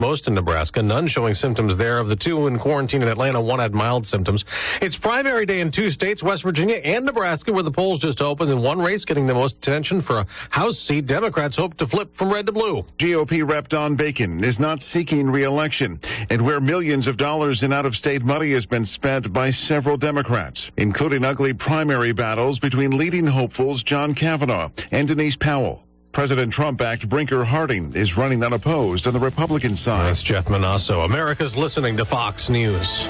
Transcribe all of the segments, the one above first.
most in Nebraska, none showing symptoms there. Of the two in quarantine in Atlanta, one had mild symptoms. It's primary day in two states, West Virginia and Nebraska, where the polls just opened. In one race getting the most attention for a House seat, Democrats hope to flip from red to blue. GOP Rep Don Bacon is not seeking re-election, and where millions of dollars in out-of-state money has been spent by several Democrats, including ugly primary battles between leading hopefuls John Kavanaugh and Denise Powell. President Trump-backed Brinker Harding is running unopposed on the Republican side. That's Jeff Manasso. America's listening to Fox News.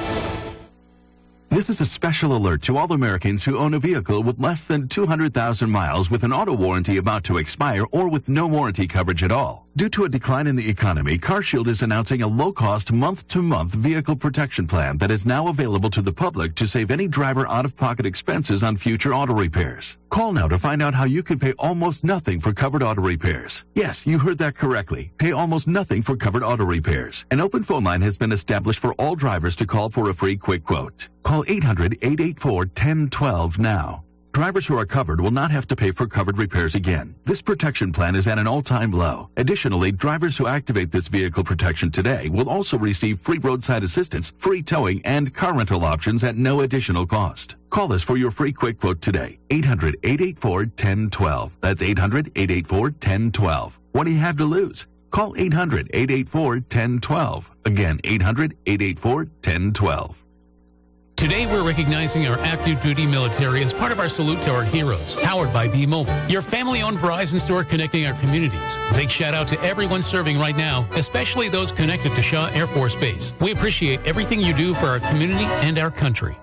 This is a special alert to all Americans who own a vehicle with less than 200,000 miles with an auto warranty about to expire or with no warranty coverage at all. Due to a decline in the economy, CarShield is announcing a low-cost, month-to-month vehicle protection plan that is now available to the public to save any driver out-of-pocket expenses on future auto repairs. Call now to find out how you can pay almost nothing for covered auto repairs. Yes, you heard that correctly. Pay almost nothing for covered auto repairs. An open phone line has been established for all drivers to call for a free quick quote. Call 800-884-1012 now. Drivers who are covered will not have to pay for covered repairs again. This protection plan is at an all-time low. Additionally, drivers who activate this vehicle protection today will also receive free roadside assistance, free towing, and car rental options at no additional cost. Call us for your free quick quote today. 800-884-1012. That's 800-884-1012. What do you have to lose? Call 800-884-1012. Again, 800-884-1012. Today, we're recognizing our active duty military as part of our salute to our heroes, powered by B-Mobile, your family-owned Verizon store connecting our communities. Big shout out to everyone serving right now, especially those connected to Shaw Air Force Base. We appreciate everything you do for our community and our country.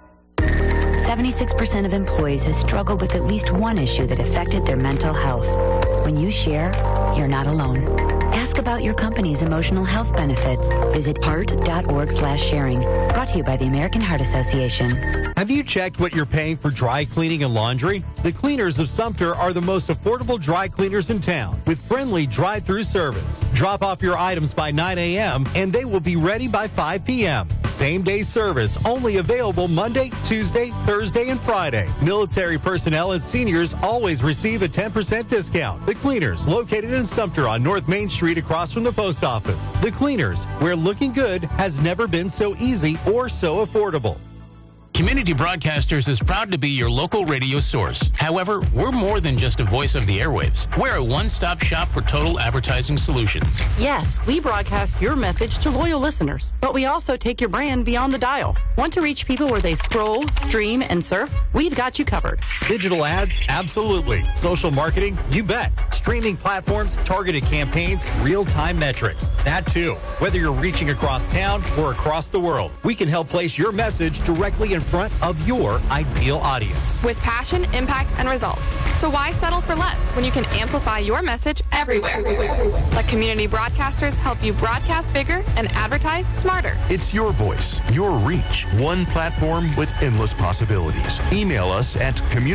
76% of employees have struggled with at least one issue that affected their mental health. When you share, you're not alone. Ask about your company's emotional health benefits. Visit heart.org/sharing. Brought to you by the American Heart Association. Have you checked what you're paying for dry cleaning and laundry? The Cleaners of Sumter are the most affordable dry cleaners in town with friendly drive-through service. Drop off your items by 9 a.m. and they will be ready by 5 p.m. Same-day service only available Monday, Tuesday, Thursday, and Friday. Military personnel and seniors always receive a 10% discount. The Cleaners, located in Sumter on North Main Street across from the post office. The Cleaners, where looking good has never been so easy or so affordable. Community Broadcasters is proud to be your local radio source. However, we're more than just a voice of the airwaves. We're a one-stop shop for total advertising solutions. Yes, we broadcast your message to loyal listeners, but we also take your brand beyond the dial. Want to reach people where they scroll, stream, and surf? We've got you covered. Digital ads? Absolutely. Social marketing? You bet. Streaming platforms, targeted campaigns, real-time metrics. That too. Whether you're reaching across town or across the world, we can help place your message directly in front of your ideal audience. With passion, impact, and results. So why settle for less when you can amplify your message everywhere? Let Community Broadcasters help you broadcast bigger and advertise smarter. It's your voice, your reach, one platform with endless possibilities. Email us at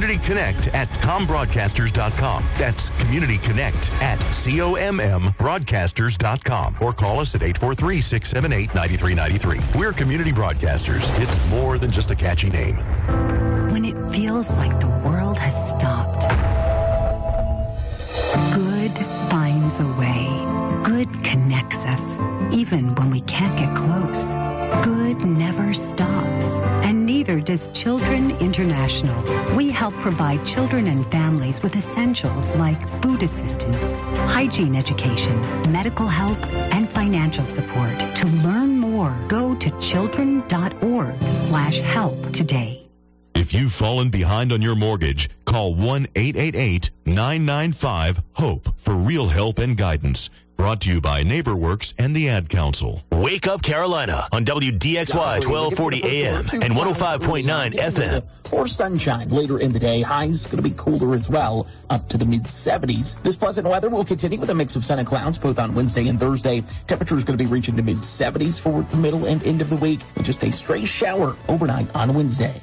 communityconnect@combroadcasters.com. That's communityconnect@commbroadcasters.com. Or call us at 843-678-9393. We're Community Broadcasters. It's more than just a catchy name. When it feels like the world has stopped, good finds a way. Good connects us, even when we can't get close. Good never stops, and neither does Children International. We help provide children and families with essentials like food assistance, hygiene education, medical help, and financial support. To learn more, go to children.org/help today. If you've fallen behind on your mortgage, call 1-888-995-HOPE for real help and guidance. Brought to you by NeighborWorks and the Ad Council. Wake Up Carolina on WDXY 1240 AM and 105.9 FM. Or sunshine later in the day. Highs going to be cooler as well, up to the mid-70s. This pleasant weather will continue with a mix of sun and clouds both on Wednesday and Thursday. Temperatures going to be reaching the mid-70s for the middle and end of the week, with just a stray shower overnight on Wednesday.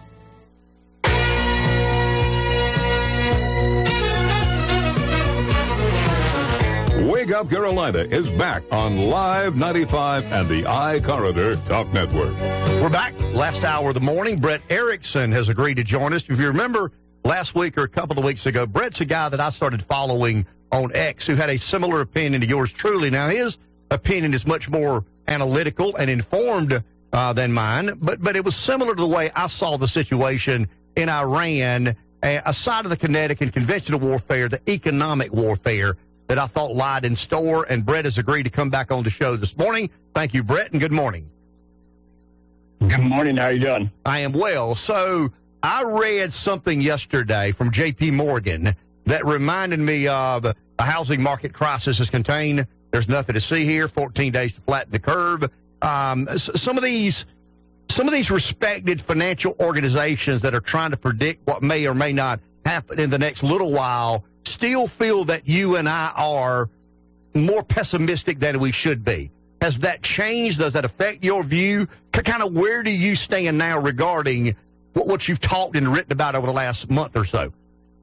Wake Up Carolina is back on Live 95 and the iCorridor Talk Network. We're back. Last hour of the morning. Brett Erickson has agreed to join us. If you remember last week or a couple of weeks ago, Brett's a guy that I started following on X who had a similar opinion to yours truly. Now, his opinion is much more analytical and informed than mine, but it was similar to the way I saw the situation in Iran, aside of the kinetic and conventional warfare, the economic warfare that I thought lied in store. And Brett has agreed to come back on the show this morning. Thank you, Brett, and good morning. Good morning. How are you doing? I am well. So I read something yesterday from J.P. Morgan that reminded me of a housing market crisis is contained. There's nothing to see here. 14 days to flatten the curve. Some of these respected financial organizations that are trying to predict what may or may not happen in the next little while still feel that you and I are more pessimistic than we should be. Has that changed? Does that affect your view? Kind of where do you stand now regarding what you've talked and written about over the last month or so?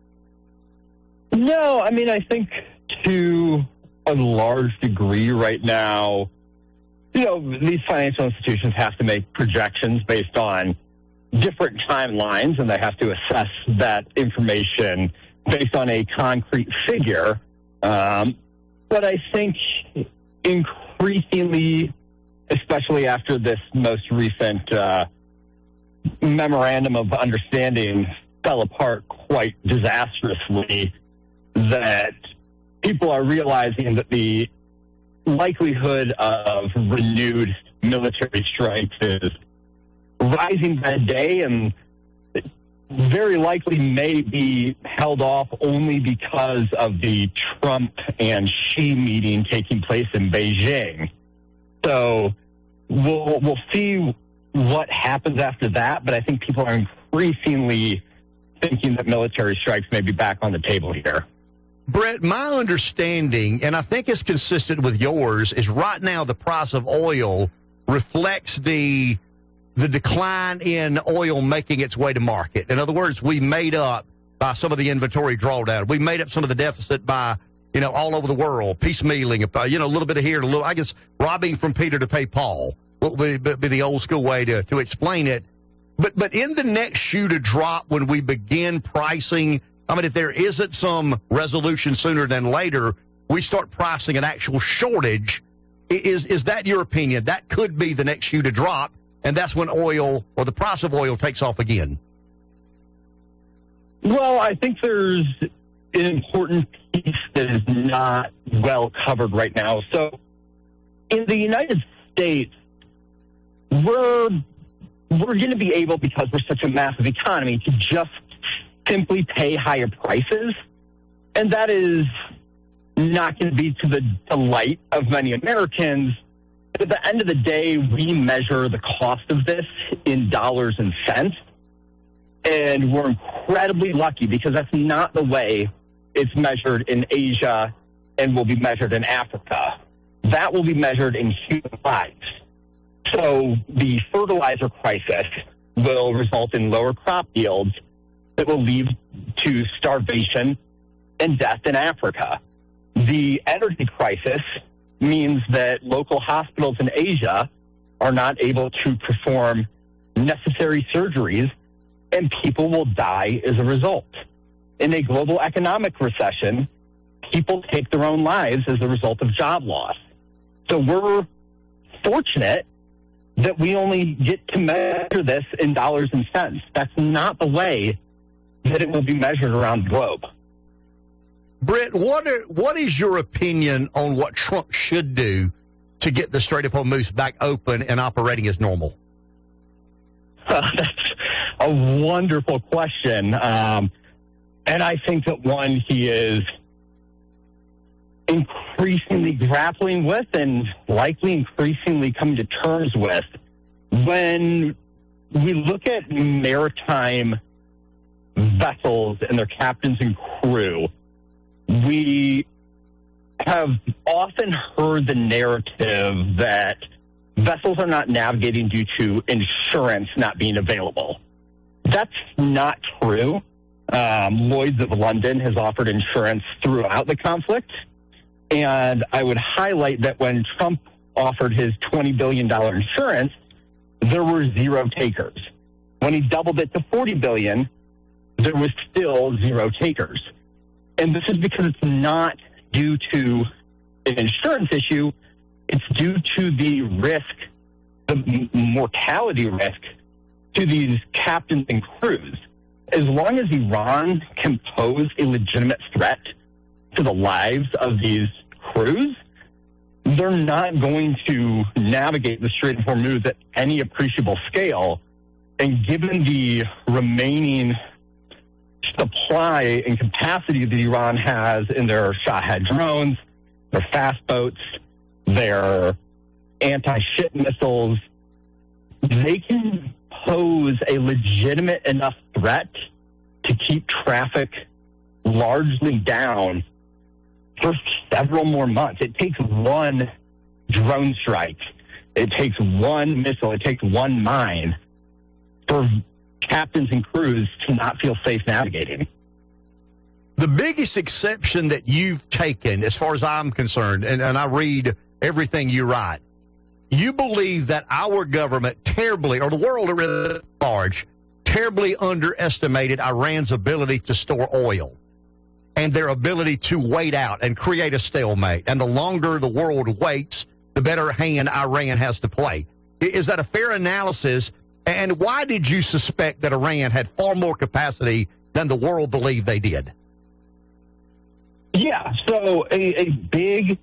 No, I mean, I think to a large degree right now, these financial institutions have to make projections based on different timelines, and they have to assess that information based on a concrete figure. But I think increasingly, especially after this most recent memorandum of understanding fell apart quite disastrously, that people are realizing that the likelihood of renewed military strikes is rising by the day, and very likely may be held off only because of the Trump and Xi meeting taking place in Beijing. So we'll see what happens after that, but I think people are increasingly thinking that military strikes may be back on the table here. Brett, my understanding, and I think it's consistent with yours, is right now the price of oil reflects the decline in oil making its way to market. In other words, we made up by some of the inventory drawdown. We made up some of the deficit by, all over the world, piecemealing, a little bit of here, I guess, robbing from Peter to pay Paul would be the old school way to explain it. But in the next shoe to drop when we begin pricing, I mean, if there isn't some resolution sooner than later, we start pricing an actual shortage. Is that your opinion? That could be the next shoe to drop, and that's when oil or the price of oil takes off again. Well, I think there's an important piece that is not well covered right now. So in the United States, we're going to be able, because we're such a massive economy, to just simply pay higher prices. And that is not going to be to the delight of many Americans. But at the end of the day, we measure the cost of this in dollars and cents. And we're incredibly lucky because that's not the way it's measured in Asia and will be measured in Africa. That will be measured in human lives. So the fertilizer crisis will result in lower crop yields that will lead to starvation and death in Africa. The energy crisis means that local hospitals in Asia are not able to perform necessary surgeries, and people will die as a result. In a global economic recession, people take their own lives as a result of job loss. So we're fortunate that we only get to measure this in dollars and cents. That's not the way that it will be measured around the globe. Brett, what is your opinion on what Trump should do to get the Strait of Hormuz back open and operating as normal? That's a wonderful question. And I think that one he is increasingly grappling with and likely increasingly coming to terms with. When we look at maritime vessels and their captains and crew, we have often heard the narrative that vessels are not navigating due to insurance not being available. That's not true. Lloyd's of London has offered insurance throughout the conflict. And I would highlight that when Trump offered his $20 billion insurance, there were zero takers. When he doubled it to $40 billion, there was still zero takers. And this is because it's not due to an insurance issue. It's due to the risk, the mortality risk to these captains and crews. As long as Iran can pose a legitimate threat to the lives of these crews, they're not going to navigate the Strait of Hormuz at any appreciable scale. And given the remaining supply and capacity that Iran has in their Shahed drones, their fast boats, their anti-ship missiles, they can pose a legitimate enough threat to keep traffic largely down for several more months. It takes one drone strike. It takes one missile. It takes one mine for captains and crews to not feel safe navigating. The biggest exception that you've taken, as far as I'm concerned, and I read everything you write, you believe that our government terribly, or the world at large, terribly underestimated Iran's ability to store oil and their ability to wait out and create a stalemate. And the longer the world waits, the better hand Iran has to play. Is that a fair analysis? And why did you suspect that Iran had far more capacity than the world believed they did? Yeah, so a big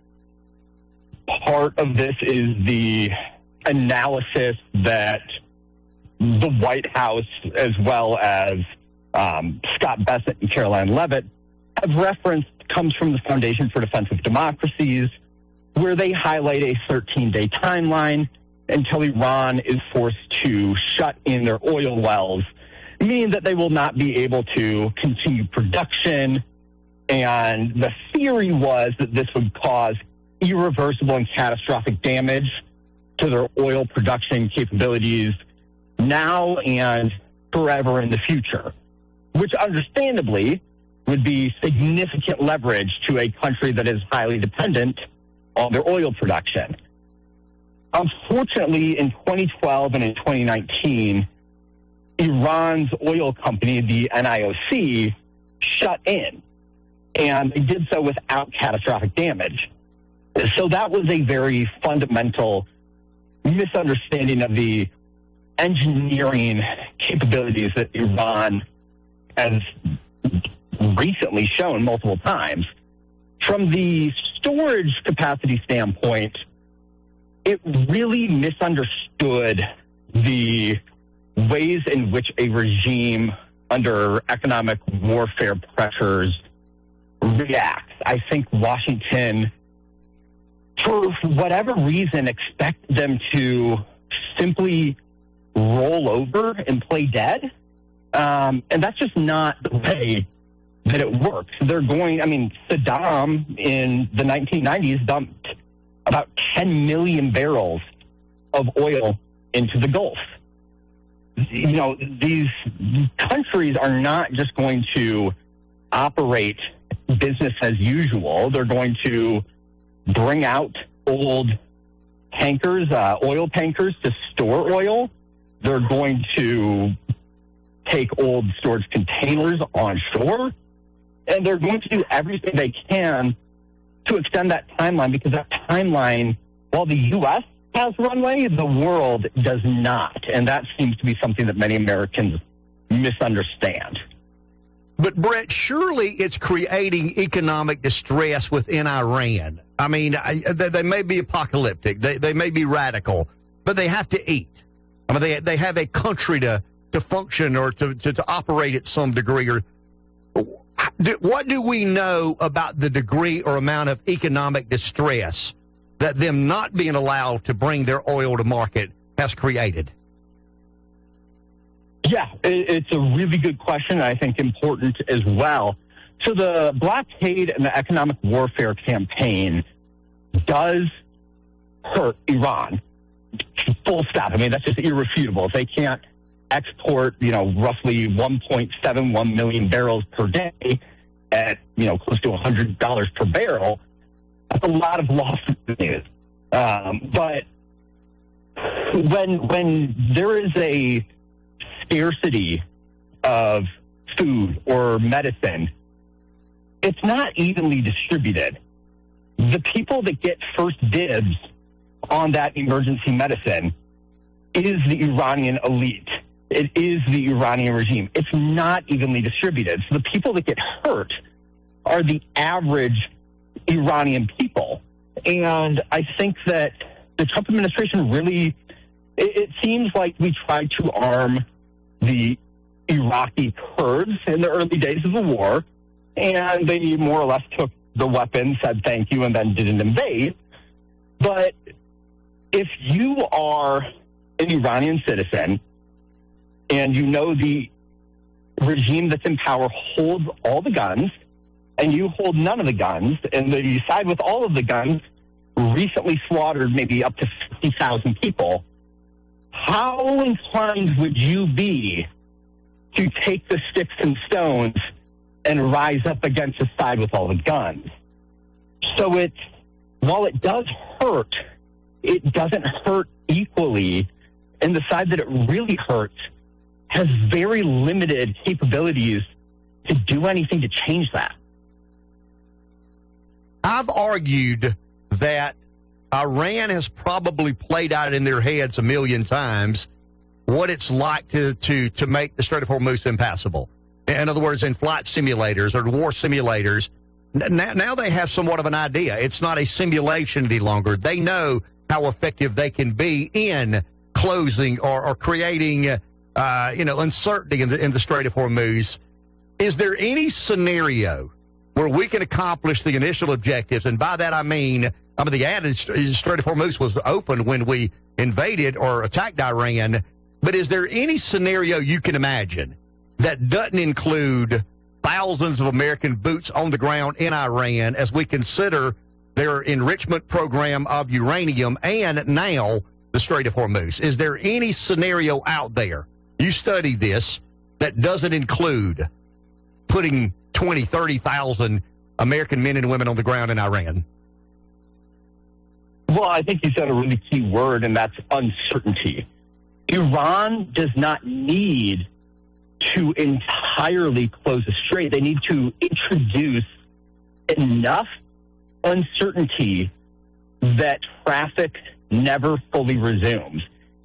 part of this is the analysis that the White House, as well as Scott Bessent and Caroline Leavitt, have referenced, comes from the Foundation for Defense of Democracies, where they highlight a 13-day timeline until Iran is forced to shut in their oil wells, meaning that they will not be able to continue production. And the theory was that this would cause irreversible and catastrophic damage to their oil production capabilities now and forever in the future, which understandably would be significant leverage to a country that is highly dependent on their oil production. Unfortunately, in 2012 and in 2019, Iran's oil company, the NIOC, shut in, and they did so without catastrophic damage. So that was a very fundamental misunderstanding of the engineering capabilities that Iran has recently shown multiple times. From the storage capacity standpoint, it really misunderstood the ways in which a regime under economic warfare pressures reacts. I think Washington, for whatever reason, expect them to simply roll over and play dead. And that's just not the way that it works. They're going, I mean, Saddam in the 1990s dumped about 10 million barrels of oil into the Gulf. You know, these countries are not just going to operate business as usual. They're going to bring out old tankers, oil tankers to store oil. They're going to take old storage containers on shore, and they're going to do everything they can to extend that timeline, because that timeline, while the U.S. has runway, the world does not. And that seems to be something that many Americans misunderstand. But, Brett, surely it's creating economic distress within Iran. I mean, they may be apocalyptic, they may be radical, but they have to eat. I mean, they have a country to function or to operate at some degree. Or what do we know about the degree or amount of economic distress that them not being allowed to bring their oil to market has created? Yeah, it's a really good question, and I think important as well. So the blockade and the economic warfare campaign does hurt Iran. Full stop. I mean, that's just irrefutable. If they can't export, roughly 1.71 million barrels per day at, close to $100 per barrel, that's a lot of lost revenue. But when there is a scarcity of food or medicine, it's not evenly distributed. The people that get first dibs on that emergency medicine is the Iranian elite. It is the Iranian regime. It's not evenly distributed. So the people that get hurt are the average Iranian people. And I think that the Trump administration really, it seems like we tried to arm the Iraqi Kurds in the early days of the war, and they more or less took the weapons, said thank you, and then didn't invade. But if you are an Iranian citizen and you know the regime that's in power holds all the guns and you hold none of the guns, and the side with all of the guns recently slaughtered maybe up to 50,000 people, how inclined would you be to take the sticks and stones and rise up against the side with all the guns? So while it does hurt, it doesn't hurt equally, and the side that it really hurts has very limited capabilities to do anything to change that. I've argued that Iran has probably played out in their heads a million times what it's like to make the Strait of Hormuz impassable. In other words, in flight simulators or war simulators, now they have somewhat of an idea. It's not a simulation any longer. They know how effective they can be in closing or creating uncertainty in the Strait of Hormuz. Is there any scenario where we can accomplish the initial objectives? And by that I mean the Strait of Hormuz was open when we invaded or attacked Iran. But is there any scenario you can imagine that doesn't include thousands of American boots on the ground in Iran as we consider their enrichment program of uranium and now the Strait of Hormuz? Is there any scenario out there, you studied this, that doesn't include putting 20, 30,000 American men and women on the ground in Iran? Well, I think you said a really key word, and that's uncertainty. Iran does not need to entirely close the strait. They need to introduce enough uncertainty that traffic never fully resumes.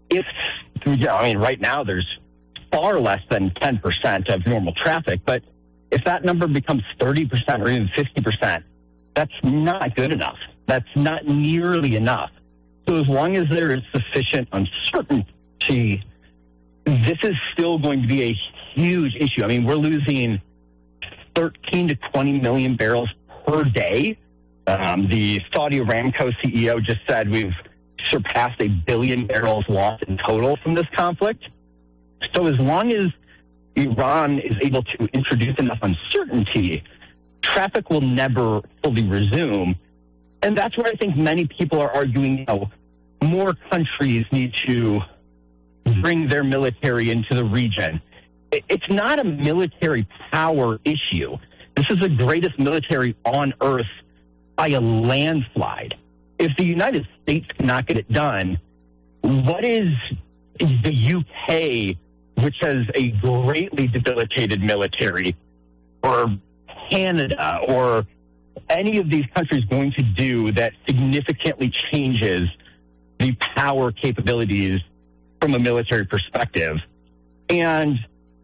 Right now there's far less than 10% of normal traffic, but if that number becomes 30% or even 50%, that's not good enough. That's not nearly enough. So as long as there is sufficient uncertainty, this is still going to be a huge issue. I mean, we're losing 13 to 20 million barrels per day. The Saudi Aramco CEO just said we've surpassed 1 billion barrels lost in total from this conflict. So as long as Iran is able to introduce enough uncertainty, traffic will never fully resume. And that's where I think many people are arguing, more countries need to bring their military into the region. It's not a military power issue. This is the greatest military on earth by a landslide. If the United States cannot get it done, what is the UK, which has a greatly debilitated military, or Canada, or any of these countries going to do that significantly changes the power capabilities from a military perspective? And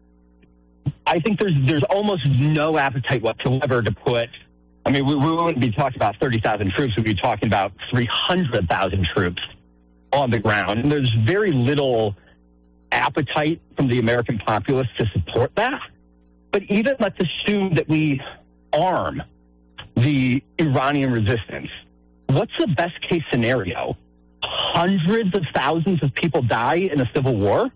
I think there's almost no appetite whatsoever to put, we wouldn't be talking about 30,000 troops, we'd be talking about 300,000 troops on the ground. And there's very little appetite from the American populace to support that. But even let's assume that we arm the Iranian resistance. What's the best case scenario? Hundreds of thousands of people die in a civil war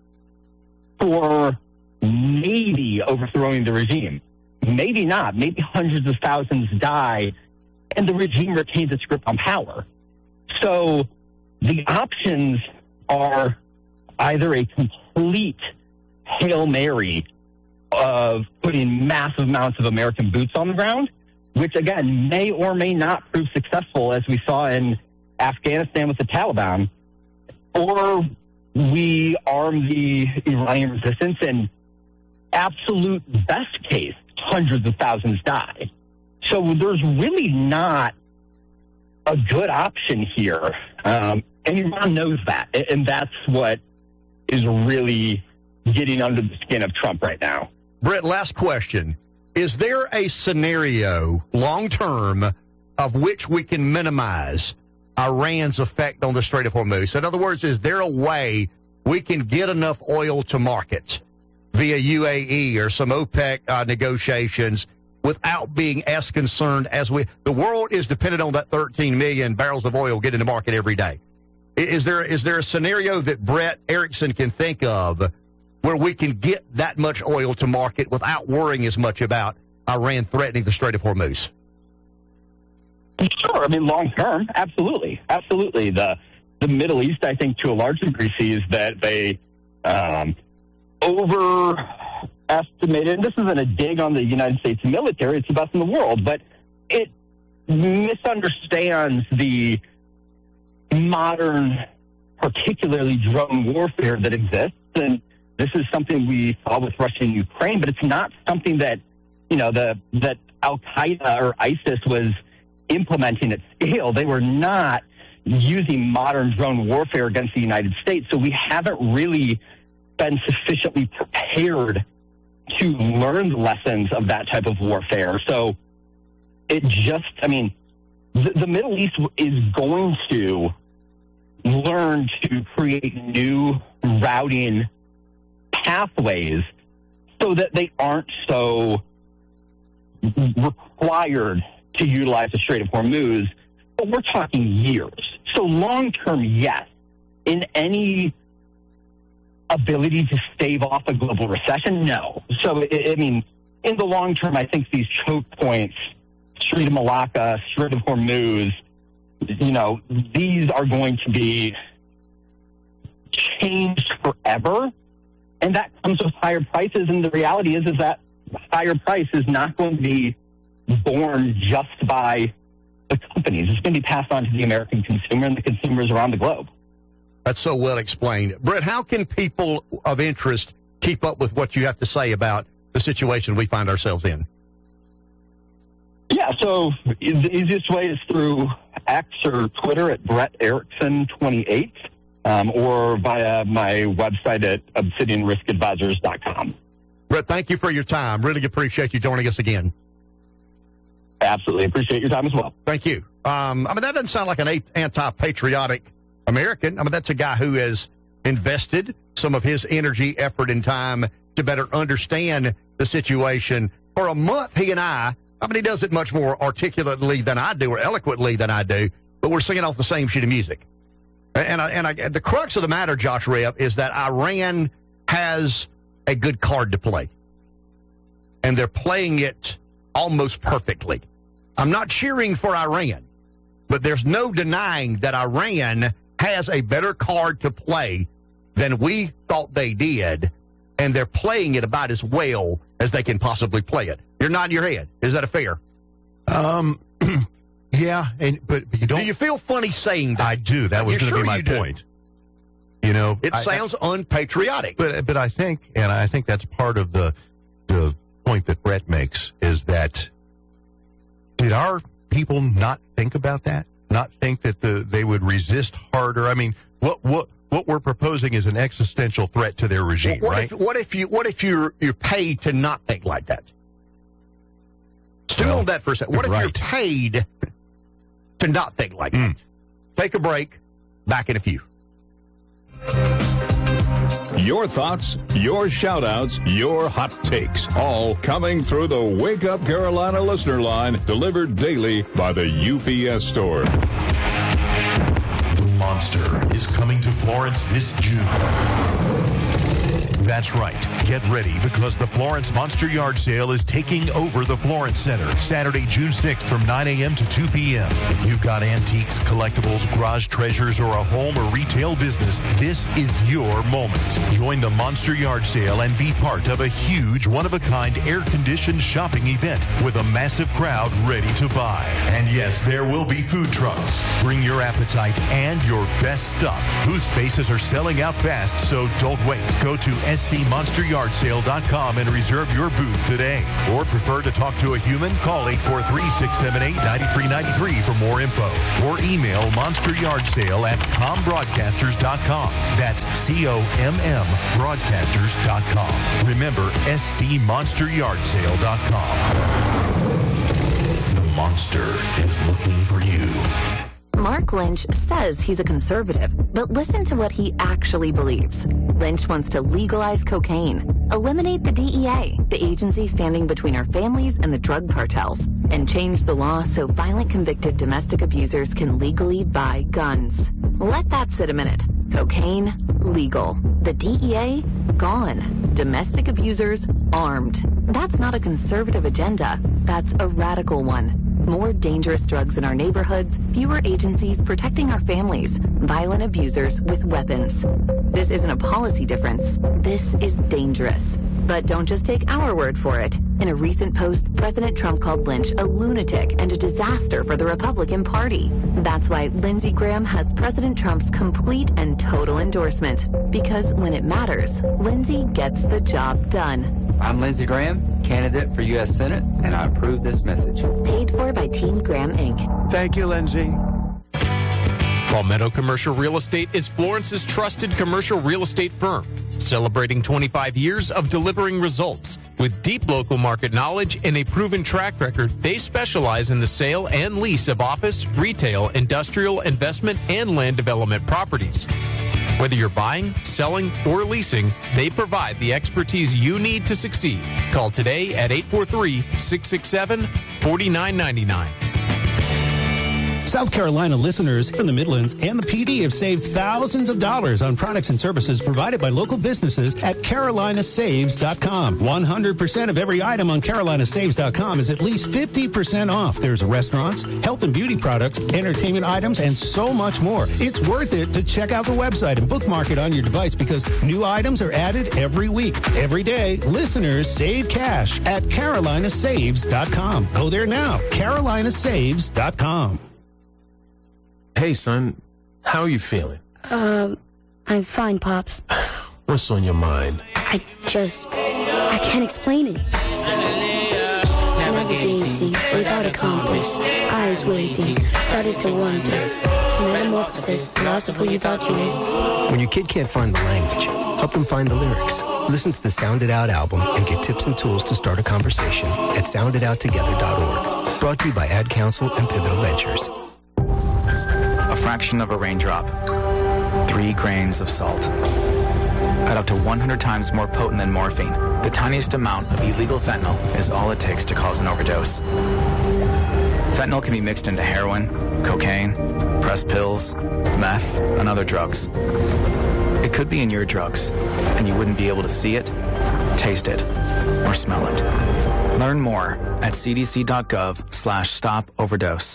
for maybe overthrowing the regime. Maybe not. Maybe hundreds of thousands die and the regime retains its grip on power. So the options are either a complete Hail Mary of putting massive amounts of American boots on the ground, which again may or may not prove successful, as we saw in Afghanistan with the Taliban, or we arm the Iranian resistance, and absolute best case, hundreds of thousands die. So there's really not a good option here. And Iran knows that. And that's what is really getting under the skin of Trump right now. Brett, last question. Is there a scenario long-term of which we can minimize Iran's effect on the Strait of Hormuz? In other words, is there a way we can get enough oil to market via UAE or some OPEC negotiations without being as concerned as the world is dependent on that 13 million barrels of oil getting to market every day? Is there a scenario that Brett Erickson can think of where we can get that much oil to market without worrying as much about Iran threatening the Strait of Hormuz? Sure. I mean, long term, absolutely. Absolutely. The Middle East, I think, to a large degree, sees that they overestimated, and this isn't a dig on the United States military, it's the best in the world, but it misunderstands the modern, particularly drone warfare that exists. And this is something we saw with Russia and Ukraine, but it's not something that, that Al-Qaeda or ISIS was implementing at scale. They were not using modern drone warfare against the United States. So we haven't really been sufficiently prepared to learn the lessons of that type of warfare. So it just, the Middle East is going to learn to create new routing pathways so that they aren't so required to utilize the Strait of Hormuz. But we're talking years. So long term, yes. In any ability to stave off a global recession, no. So, in the long term, I think these choke points, Strait of Malacca, Strait of Hormuz, these are going to be changed forever. And that comes with higher prices. And the reality is that higher price is not going to be borne just by the companies. It's going to be passed on to the American consumer and the consumers around the globe. That's so well explained. Brett, how can people of interest keep up with what you have to say about the situation we find ourselves in? Yeah, so the easiest way is through X or Twitter at Brett Erickson 28, or via my website at obsidianriskadvisors.com. Brett, thank you for your time. Really appreciate you joining us again. Absolutely. Appreciate your time as well. Thank you. That doesn't sound like an anti-patriotic American. That's a guy who has invested some of his energy, effort, and time to better understand the situation. For a month, he and I he does it much more articulately than I do or eloquently than I do, but we're singing off the same sheet of music. And the crux of the matter, Josh Rep, is that Iran has a good card to play. And they're playing it almost perfectly. I'm not cheering for Iran, but there's no denying that Iran has a better card to play than we thought they did, and they're playing it about as well as they can possibly play it. You're nodding your head. Is that a fair? Yeah, but you don't. Do you feel funny saying that? I do. That was going to be my point. It sounds unpatriotic. But I think that's part of the point that Brett makes, is that did our people not think about that? Not think that they would resist harder? What we're proposing is an existential threat to their regime, right? What if you're paid to not think like that? Still on that for a second. What if you're paid to not think like that? Take a break. Back in a few. Your thoughts, your shout-outs, your hot takes, all coming through the Wake Up Carolina listener line, delivered daily by the UPS store. The Monster is coming to Florence this June. That's right. Get ready, because the Florence Monster Yard Sale is taking over the Florence Center Saturday, June 6th from 9 a.m. to 2 p.m. If you've got antiques, collectibles, garage treasures, or a home or retail business, this is your moment. Join the Monster Yard Sale and be part of a huge, one-of-a-kind, air-conditioned shopping event with a massive crowd ready to buy. And yes, there will be food trucks. Bring your appetite and your best stuff. Booth spaces are selling out fast, so don't wait. Go to scmonsteryardsale.com and reserve your booth today. Or prefer to talk to a human? Call 843-678-9393 for more info. Or email monsteryardsale@combroadcasters.com. That's COMM broadcasters.com. Remember, scmonsteryardsale.com. The monster is looking for you. Mark Lynch says he's a conservative, but listen to what he actually believes. Lynch wants to legalize cocaine, eliminate the DEA, the agency standing between our families and the drug cartels, and change the law so violent convicted domestic abusers can legally buy guns. Let that sit a minute. Cocaine, legal. The DEA, gone. Domestic abusers, armed. That's not a conservative agenda. That's a radical one. More dangerous drugs in our neighborhoods, fewer agencies protecting our families, violent abusers with weapons. This isn't a policy difference. This is dangerous. But don't just take our word for it. In a recent post, President Trump called Lynch a lunatic and a disaster for the Republican Party. That's why Lindsey Graham has President Trump's complete and total endorsement. Because when it matters, Lindsey gets the job done. I'm Lindsey Graham, candidate for U.S. Senate, and I approve this message. Paid for by Team Graham, Inc. Thank you, Lindsey. Palmetto Commercial Real Estate is Florence's trusted commercial real estate firm, celebrating 25 years of delivering results. With deep local market knowledge and a proven track record, they specialize in the sale and lease of office, retail, industrial, investment, and land development properties. Whether you're buying, selling, or leasing, they provide the expertise you need to succeed. Call today at 843-667-4999. South Carolina listeners in the Midlands and the PD have saved thousands of dollars on products and services provided by local businesses at carolinasaves.com. 100% of every item on carolinasaves.com is at least 50% off. There's restaurants, health and beauty products, entertainment items, and so much more. It's worth it to check out the website and bookmark it on your device because new items are added every week. Every day, listeners save cash at carolinasaves.com. Go there now, carolinasaves.com. Hey, son, how are you feeling? I'm fine, Pops. What's on your mind? I can't explain it. Navigating without a compass, eyes waiting, started to wonder. Metamorphosis, loss of who you thought you was. When your kid can't find the language, help them find the lyrics. Listen to the Sound It Out album and get tips and tools to start a conversation at sounditouttogether.org. Brought to you by Ad Council and Pivotal Ventures. A fraction of a raindrop, 3 grains of salt. At up to 100 times more potent than morphine, the tiniest amount of illegal fentanyl is all it takes to cause an overdose. Fentanyl can be mixed into heroin, cocaine, pressed pills, meth, and other drugs. It could be in your drugs, and you wouldn't be able to see it, taste it, or smell it. Learn more at cdc.gov/stop-overdose.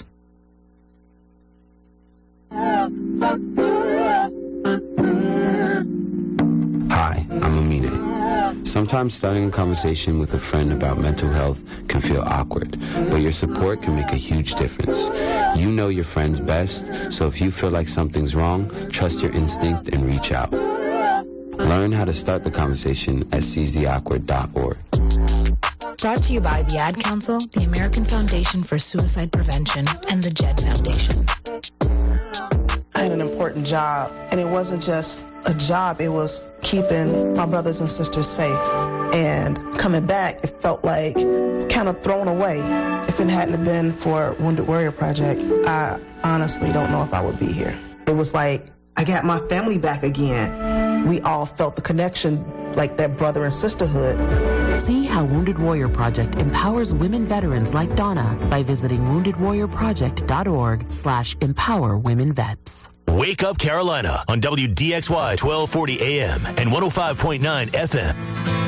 Hi, I'm Amine. Sometimes starting a conversation with a friend about mental health can feel awkward, but your support can make a huge difference. You know your friends best, so if you feel like something's wrong, trust your instinct and reach out. Learn how to start the conversation at seizetheawkward.org. Brought to you by the Ad Council, the American Foundation for Suicide Prevention, and the JED Foundation. I had an important job, and it wasn't just a job, it was keeping my brothers and sisters safe. And coming back, it felt like kind of thrown away. If it hadn't been for Wounded Warrior Project, I honestly don't know if I would be here. It was like I got my family back again. We all felt the connection, like that brother and sisterhood. See how Wounded Warrior Project empowers women veterans like Donna by visiting woundedwarriorproject.org/empowerwomenvets. Wake Up Carolina on WDXY 1240 AM and 105.9 FM.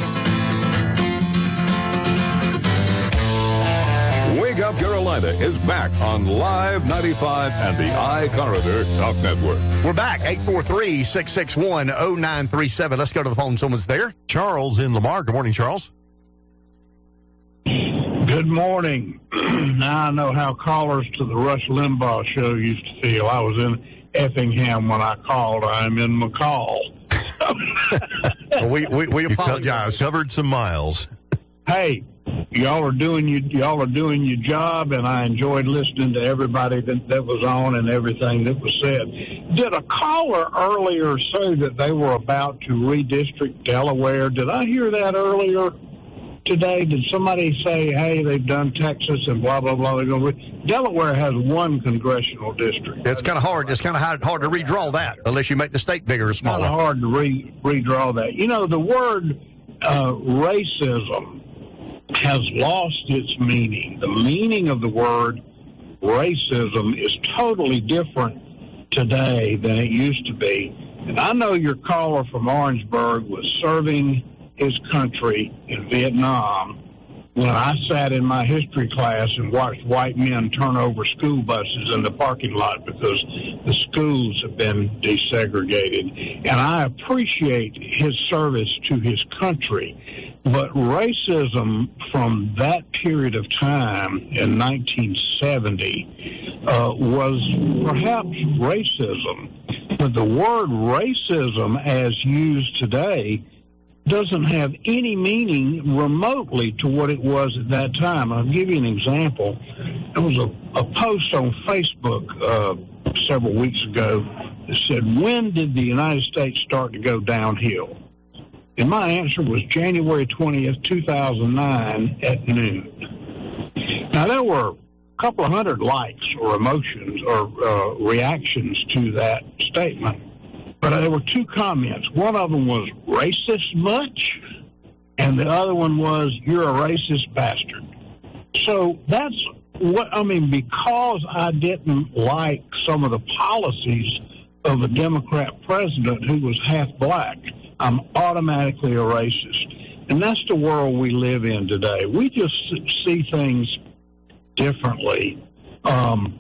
Wake Up Carolina is back on Live 95 and the iCorridor Talk Network. We're back, 843-661-0937. Let's go to the phone. Someone's there. Charles in Lamar. Good morning, Charles. Good morning. Now I know how callers to the Rush Limbaugh show used to feel. I was in Effingham when I called. I'm in McCall. Well, we apologize. Covered some miles. Hey, y'all are doing your job, and I enjoyed listening to everybody that was on and everything that was said. Did a caller earlier say that they were about to redistrict Delaware? Did I hear that earlier today? Did somebody say, hey, they've done Texas and blah, blah, blah? Delaware has one congressional district. It's kind of hard. It's kind of hard to redraw that unless you make the state bigger or smaller. It's kind of hard to redraw that. You know, the word racism has lost its meaning. The meaning of the word racism is totally different today than it used to be. And I know your caller from Orangeburg was serving his country in Vietnam when I sat in my history class and watched white men turn over school buses in the parking lot because the schools have been desegregated. And I appreciate his service to his country. But racism from that period of time in 1970 was perhaps racism. But the word racism as used today doesn't have any meaning remotely to what it was at that time. I'll give you an example. There was a post on Facebook several weeks ago that said, when did the United States start to go downhill? And my answer was January 20th, 2009 at noon. Now, there were a couple of hundred likes or emotions or reactions to that statement. But there were two comments. One of them was, racist much? And the other one was, you're a racist bastard. So that's what, I mean, because I didn't like some of the policies of a Democrat president who was half black, I'm automatically a racist. And that's the world we live in today. We just see things differently. And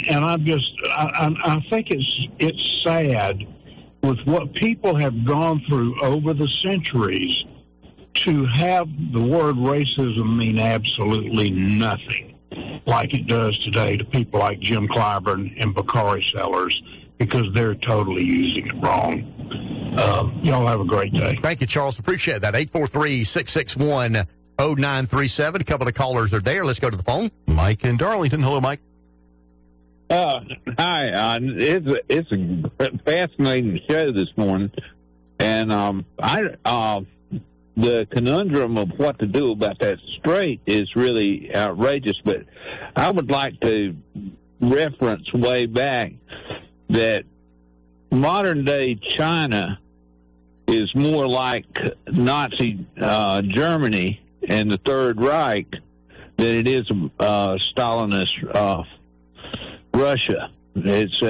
I think it's sad with what people have gone through over the centuries to have the word racism mean absolutely nothing like it does today to people like Jim Clyburn and Bakari Sellers, because they're totally using it wrong. Y'all have a great day. Thank you, Charles. Appreciate that. 843-661-0937. A couple of callers are there. Let's go to the phone. Mike in Darlington. Hello, Mike. Hi. It's a fascinating show this morning, and the conundrum of what to do about that strait is really outrageous. But I would like to reference way back that modern day China is more like Nazi Germany and the Third Reich than it is Stalinist Russia. It's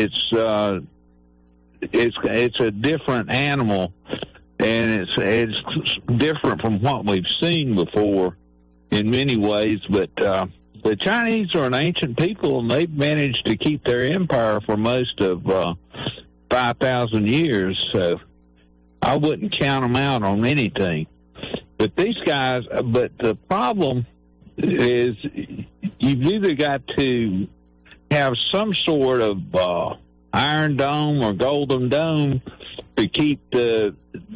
a different animal, and it's different from what we've seen before in many ways. But the Chinese are an ancient people, and they've managed to keep their empire for most of 5,000 years. So I wouldn't count them out on anything. But these guys. But the problem is, you've either got to have some sort of Iron Dome or Golden Dome to keep the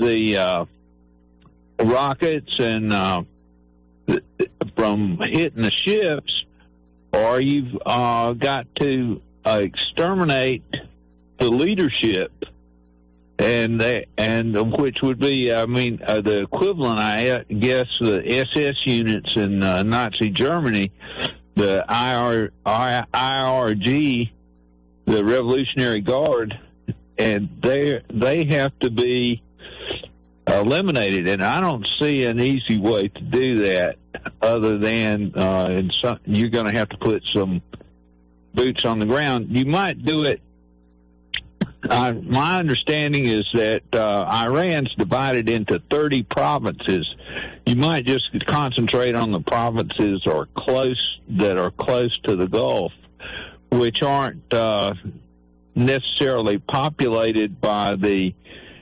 rockets and from hitting the ships, or you've got to exterminate the leadership, and which would be, the equivalent, I guess, the SS units in Nazi Germany. The IRG, the Revolutionary Guard, and they have to be eliminated. And I don't see an easy way to do that other than you're going to have to put some boots on the ground. You might do it. My understanding is that Iran's divided into 30 provinces. You might just concentrate on the provinces that are close to the Gulf, which aren't necessarily populated by the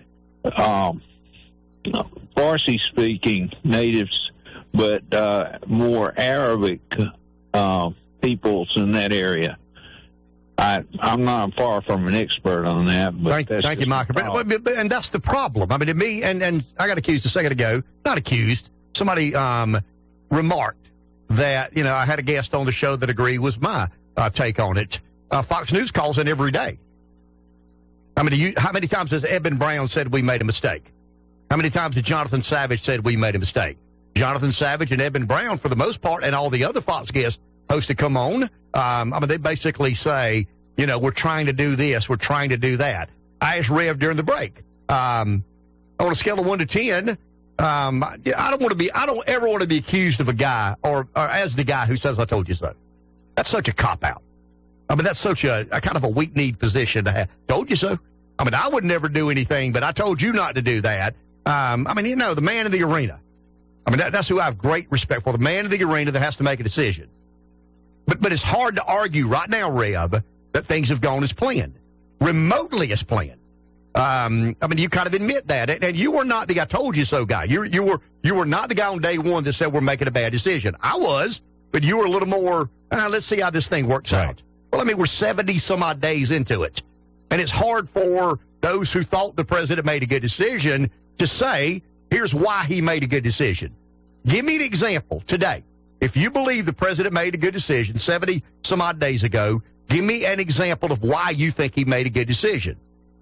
Farsi-speaking natives, but more Arabic peoples in that area. I'm not far from an expert on that. But thank you, Michael. And that's the problem. I mean, to me, and I got accused a second ago. Not accused. Somebody remarked that, I had a guest on the show that agreed with my take on it. Fox News calls in every day. I mean, how many times has Eben Brown said we made a mistake? How many times has Jonathan Savage said we made a mistake? Jonathan Savage and Eben Brown, for the most part, and all the other Fox guests supposed to come on. They basically say, we're trying to do this, we're trying to do that. I asked Rev during the break. On a scale of 1 to 10, I don't ever want to be accused of a guy or as the guy who says I told you so. That's such a cop-out. I mean, that's such a kind of a weak-kneed position to have. Told you so. I mean, I would never do anything, but I told you not to do that. The man in the arena. I mean, that's who I have great respect for, the man in the arena that has to make a decision. But it's hard to argue right now, Rev, that things have gone as planned, remotely as planned. You kind of admit that, and you were not the "I told you so" guy. You were not the guy on day one that said we're making a bad decision. I was, but you were a little more. Let's see how this thing works out. Well, we're 70 some odd days into it, and it's hard for those who thought the president made a good decision to say, here's why he made a good decision. Give me an example today. If you believe the president made a good decision 70 some odd days ago, give me an example of why you think he made a good decision.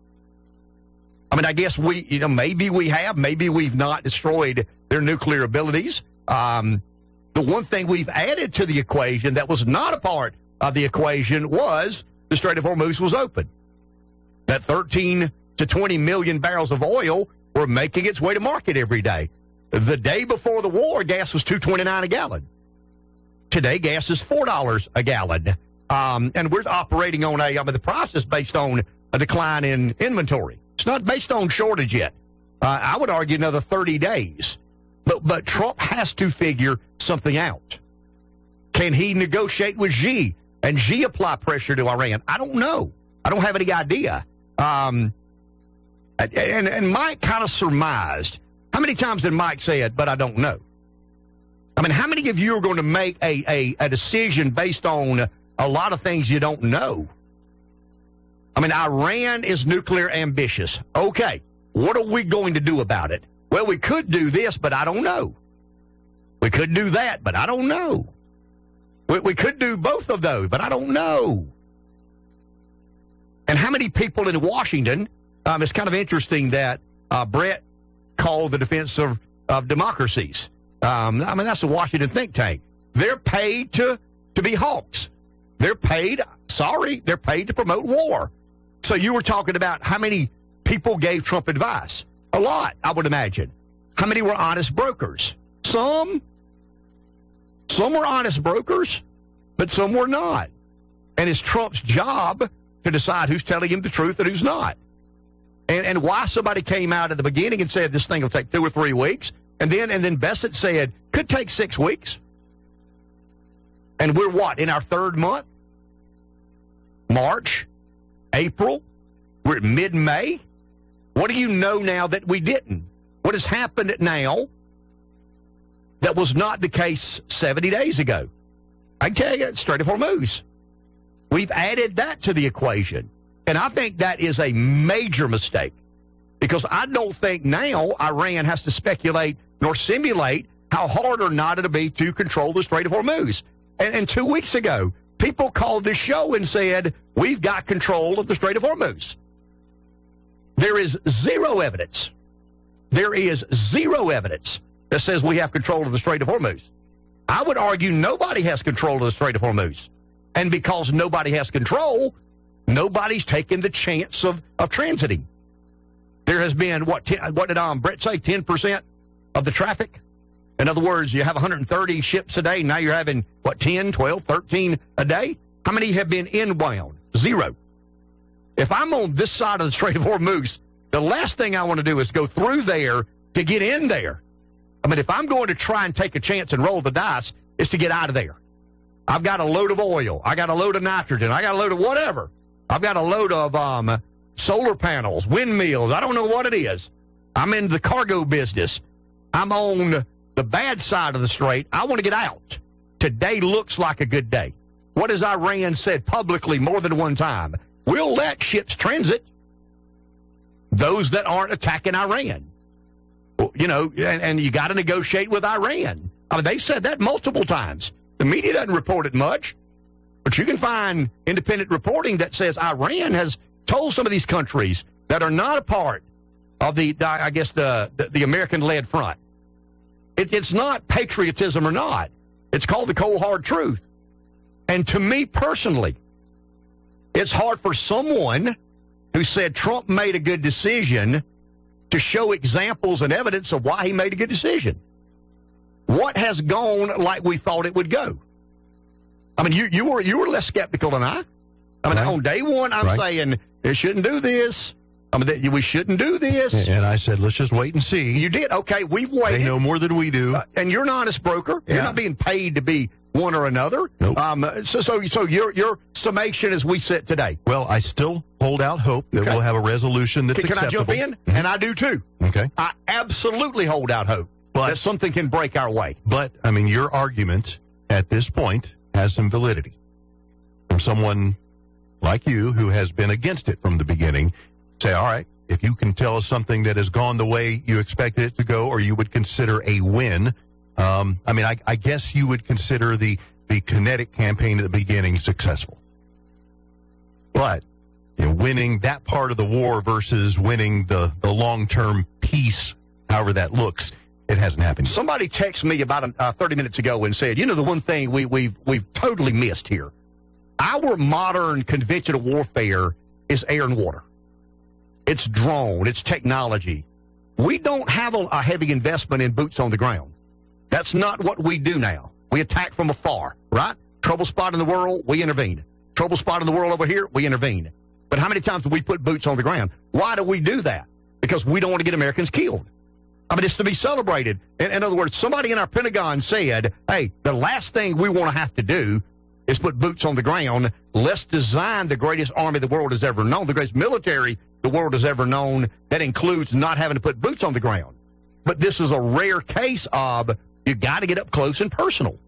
I guess maybe we have, maybe we've not destroyed their nuclear abilities. The one thing we've added to the equation that was not a part of the equation was the Strait of Hormuz was open. That 13 to 20 million barrels of oil were making its way to market every day. The day before the war, gas was $2.29 a gallon. Today, gas is $4 a gallon. And we're operating on the price is based on a decline in inventory. It's not based on shortage yet. I would argue another 30 days. But Trump has to figure something out. Can he negotiate with Xi and Xi apply pressure to Iran? I don't know. I don't have any idea. And Mike kind of surmised. How many times did Mike say it, but I don't know? How many of you are going to make a decision based on a lot of things you don't know? Iran is nuclear ambitious. Okay, what are we going to do about it? Well, we could do this, but I don't know. We could do that, but I don't know. We could do both of those, but I don't know. And how many people in Washington, it's kind of interesting that Brett called the Defense of Democracies. That's the Washington think tank. They're paid to be hawks. They're paid to promote war. So you were talking about how many people gave Trump advice. A lot, I would imagine. How many were honest brokers? Some were honest brokers, but some were not. And it's Trump's job to decide who's telling him the truth and who's not. And why somebody came out at the beginning and said this thing will take 2 or 3 weeks, and then Bessent said could take 6 weeks. And we're what, in our 3rd month? March, April, we're at mid-May. What do you know now that we didn't? What has happened now that was not the case 70 days ago? I can tell you, Strait of Hormuz. We've added that to the equation. And I think that is a major mistake because I don't think now Iran has to speculate nor simulate how hard or not it'll be to control the Strait of Hormuz. And 2 weeks ago, people called this show and said, we've got control of the Strait of Hormuz. There is zero evidence. There is zero evidence that says we have control of the Strait of Hormuz. I would argue nobody has control of the Strait of Hormuz. And because nobody has control, nobody's taken the chance of transiting. There has been, what did Brett say, 10% of the traffic? In other words, you have 130 ships a day. Now you're having, 10, 12, 13 a day? How many have been inbound? Zero. If I'm on this side of the Strait of Hormuz, the last thing I want to do is go through there to get in there. If I'm going to try and take a chance and roll the dice, it's to get out of there. I've got a load of oil. I got a load of nitrogen. I got a load of whatever. I've got a load of solar panels, windmills. I don't know what it is. I'm in the cargo business. I'm on the bad side of the strait. I want to get out. Today looks like a good day. what has Iran said publicly more than one time? We'll let ships transit, those that aren't attacking Iran. Well, you know, and you got to negotiate with Iran. I mean, they said that multiple times. The media doesn't report it much, but you can find independent reporting that says Iran has told some of these countries that are not a part of the American-led front. It's not patriotism or not. It's called the cold, hard truth. And to me personally, it's hard for someone who said Trump made a good decision to show examples and evidence of why he made a good decision. What has gone like we thought it would go? I mean, you were less skeptical than I. I mean, on day one, I'm saying they shouldn't do this. I mean, we shouldn't do this. And I said, let's just wait and see. You did? Okay, we've waited. They know more than we do. And you're an honest broker. Yeah. You're not being paid to be one or another. Nope. So your summation as we sit today. Well, I still hold out hope that we'll have a resolution that's acceptable. Can I jump in? Mm-hmm. And I do too. Okay. I absolutely hold out hope that something can break our way. But, I mean, your argument at this point has some validity. From someone like you who has been against it from the beginning, say, all right, if you can tell us something that has gone the way you expected it to go or you would consider a win, I mean, I guess you would consider the kinetic campaign at the beginning successful. But winning that part of the war versus winning the long-term peace, however that looks, it hasn't happened yet. Somebody texted me about 30 minutes ago and said, the one thing we've totally missed here. Our modern conventional warfare is air and water. It's drone. It's technology. We don't have a heavy investment in boots on the ground. That's not what we do now. We attack from afar, right? Trouble spot in the world, we intervene. Trouble spot in the world over here, we intervene. But how many times do we put boots on the ground? Why do we do that? Because we don't want to get Americans killed. I mean, it's to be celebrated. In other words, somebody in our Pentagon said, hey, the last thing we want to have to do is put boots on the ground. Let's design the greatest army the world has ever known, the greatest military the world has ever known. That includes not having to put boots on the ground. But this is a rare case of you got to get up close and personal.